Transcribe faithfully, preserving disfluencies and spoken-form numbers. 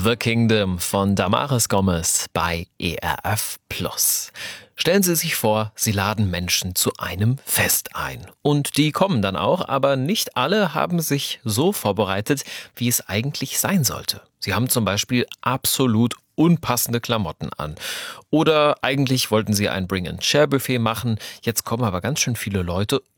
The Kingdom von Damaris Gomez bei E R F Plus. Stellen Sie sich vor, Sie laden Menschen zu einem Fest ein. Und die kommen dann auch, aber nicht alle haben sich so vorbereitet, wie es eigentlich sein sollte. Sie haben zum Beispiel absolut unpassende Klamotten an. Oder eigentlich wollten Sie ein Bring-and-Share-Buffet machen, jetzt kommen aber ganz schön viele Leute